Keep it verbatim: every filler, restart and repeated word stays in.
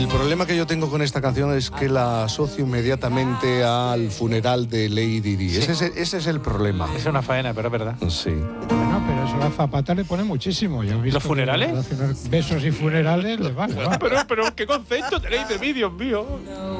El problema que yo tengo con esta canción es que la asocio inmediatamente al funeral de Lady Di. Sí. Ese, es, ese es el problema. Es una faena, pero es verdad. Sí. Bueno, pero eso a Zapata le pone muchísimo. Yo he visto ¿Los funerales? que relacionar besos y funerales le va, le va. pero, pero, ¿qué concepto tenéis de mí, Dios mío?